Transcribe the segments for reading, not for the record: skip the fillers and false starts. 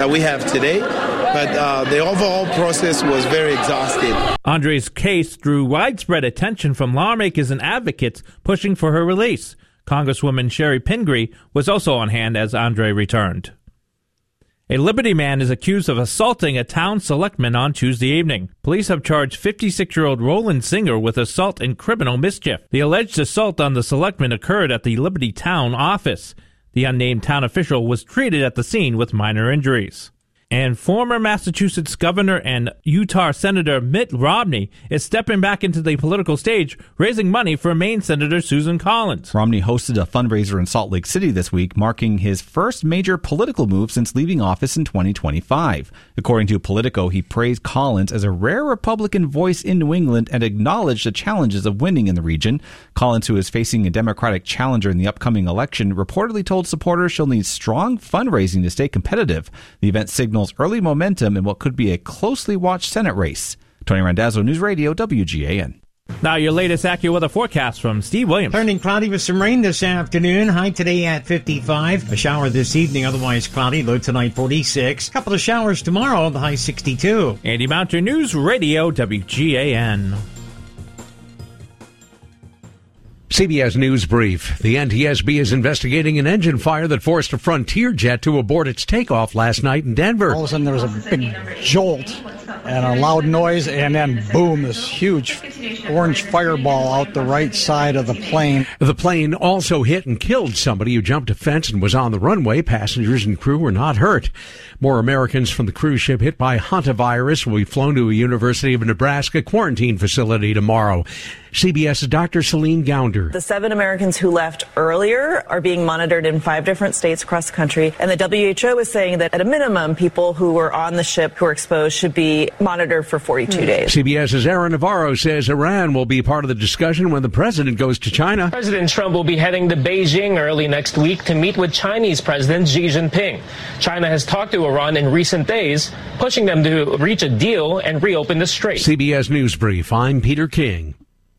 that we have today. But the overall process was very exhausting. Andre's case drew widespread attention from lawmakers and advocates pushing for her release. Congresswoman Sherry Pingree was also on hand as Andre returned. A Liberty man is accused of assaulting a town selectman on Tuesday evening. Police have charged 56-year-old Roland Singer with assault and criminal mischief. The alleged assault on the selectman occurred at the Liberty town office. The unnamed town official was treated at the scene with minor injuries. And former Massachusetts Governor and Utah Senator Mitt Romney is stepping back into the political stage, raising money for Maine Senator Susan Collins. Romney hosted a fundraiser in Salt Lake City this week, marking his first major political move since leaving office in 2025. According to Politico, he praised Collins as a rare Republican voice in New England and acknowledged the challenges of winning in the region. Collins, who is facing a Democratic challenger in the upcoming election, reportedly told supporters she'll need strong fundraising to stay competitive. The event signals early momentum in what could be a closely watched Senate race. Tony Randazzo, News Radio, WGAN. Now your latest AccuWeather forecast from Steve Williams. Turning cloudy with some rain this afternoon. High today at 55. A shower this evening, otherwise cloudy. Low tonight 46. Couple of showers tomorrow, the high 62. Andy Mountain, News Radio, WGAN. CBS News Brief. The NTSB is investigating an engine fire that forced a Frontier jet to abort its takeoff last night in Denver. All of a sudden there was a big jolt and a loud noise, and then boom, this huge orange fireball out the right side of the plane. The plane also hit and killed somebody who jumped a fence and was on the runway. Passengers and crew were not hurt. More Americans from the cruise ship hit by hantavirus will be flown to a University of Nebraska quarantine facility tomorrow. CBS's Dr. Celine Gounder. The 7 Americans who left earlier are being monitored in 5 different states across the country. And the WHO is saying that at a minimum, people who were on the ship who were exposed should be monitored for 42 days. CBS's Aaron Navarro says Iran will be part of the discussion when the president goes to China. President Trump will be heading to Beijing early next week to meet with Chinese President Xi Jinping. China has talked to Iran in recent days, pushing them to reach a deal and reopen the strait. CBS News Brief. I'm Peter King.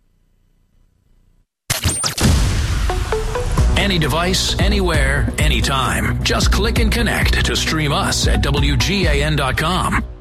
Any device, anywhere, anytime. Just click and connect to stream us at WGAN.com.